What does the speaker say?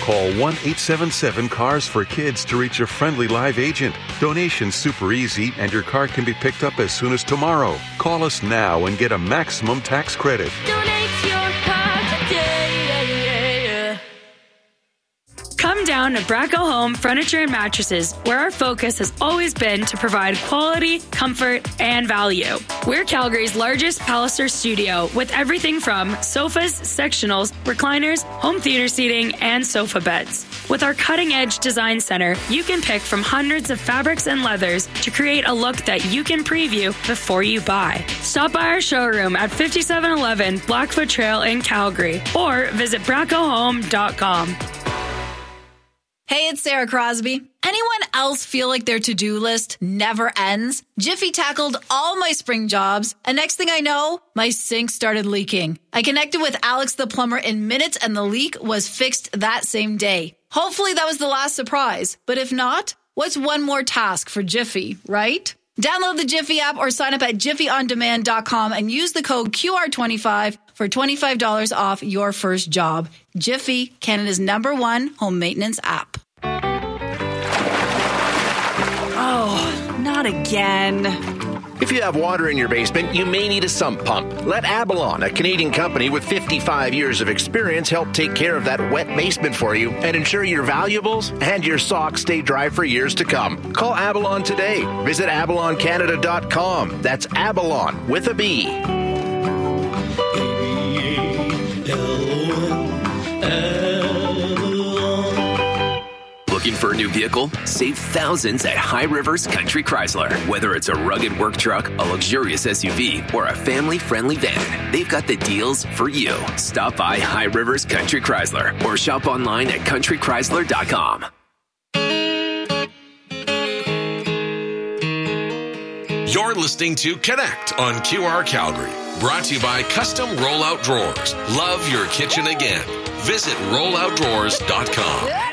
Call 1-877-CARS-FOR-KIDS to reach a friendly live agent. Donation's super easy, and your car can be picked up as soon as tomorrow. Call us now and get a maximum tax credit. Donate your car today. Come down to Bracco Home Furniture and Mattresses, where our focus has always been to provide quality, comfort, and value. We're Calgary's largest Palliser studio with everything from sofas, sectionals, recliners, home theater seating, and sofa beds. With our cutting-edge design center, you can pick from hundreds of fabrics and leathers to create a look that you can preview before you buy. Stop by our showroom at 5711 Blackfoot Trail in Calgary or visit braccohome.com. Hey, it's Sarah Crosby. Anyone else feel like their to-do list never ends? Jiffy tackled all my spring jobs, and next thing I know, my sink started leaking. I connected with Alex the plumber in minutes, and the leak was fixed that same day. Hopefully that was the last surprise, but if not, what's one more task for Jiffy, right? Download the Jiffy app or sign up at jiffyondemand.com and use the code QR25 for $25 off your first job. Jiffy, Canada's #1 home maintenance app. Oh, not again. If you have water in your basement, you may need a sump pump. Let Abalon, a Canadian company with 55 years of experience, help take care of that wet basement for you and ensure your valuables and your socks stay dry for years to come. Call Abalon today. Visit abaloncanada.com. That's Abalon with a B. Looking for a new vehicle? Save thousands at High Rivers Country Chrysler. Whether it's a rugged work truck, a luxurious SUV, or a family-friendly van, they've got the deals for you. Stop by High Rivers Country Chrysler or shop online at countrychrysler.com. You're listening to Connect on QR Calgary. Brought to you by Custom Rollout Drawers. Love your kitchen again. Visit rolloutdrawers.com.